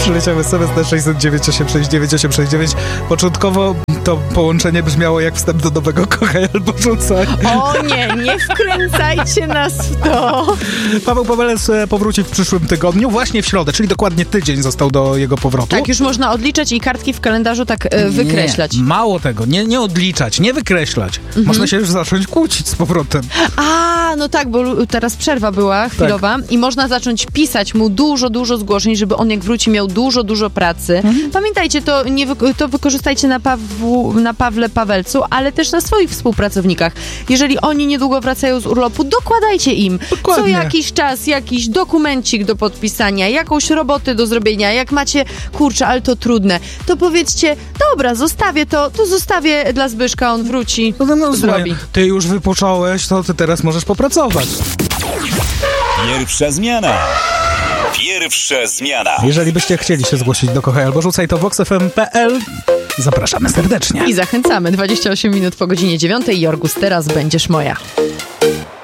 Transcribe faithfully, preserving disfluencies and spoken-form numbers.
Przyleciał es em es na sześć zero dziewięć osiem sześć dziewięć osiem sześć dziewięć. Początkowo to połączenie brzmiało jak wstęp do nowego Kochaj albo Rzucaj. O nie, nie wkręcajcie nas w to. Paweł Paweles powróci w przyszłym tygodniu, właśnie w środę, czyli dokładnie tydzień został do jego powrotu. Tak, już można odliczać i kartki w kalendarzu tak e, wykreślać. Nie, mało tego, nie, nie odliczać, nie wykreślać. Mhm. Można się już zacząć kłócić z powrotem. A, no tak, bo teraz przerwa była chwilowa tak. I można zacząć pisać mu dużo, dużo zgłoszeń, żeby on jak wróci miał dużo, dużo pracy. Mhm. Pamiętajcie, to, nie wy, to wykorzystajcie na, Pawłu, na Pawle Pawelcu, ale też na swoich współpracownikach. Jeżeli oni niedługo wracają z urlopu, dokładajcie im Dokładnie. co jakiś czas jakiś dokumencik do podpisania, jakąś robotę do zrobienia. Jak macie, kurczę, ale to trudne, to powiedzcie, dobra, zostawię to, to zostawię dla Zbyszka, on wróci, no, no, no, zrobi. Słuchaj, ty już wypocząłeś, to ty teraz możesz popracować. Pierwsza zmiana. Pierwsza zmiana. Jeżeli byście chcieli się zgłosić do Kochaj albo Rzucaj, to vox f m kropka p l. Zapraszamy serdecznie. I zachęcamy. dwadzieścia osiem minut po godzinie dziewiątej. Jorgus, teraz będziesz moja.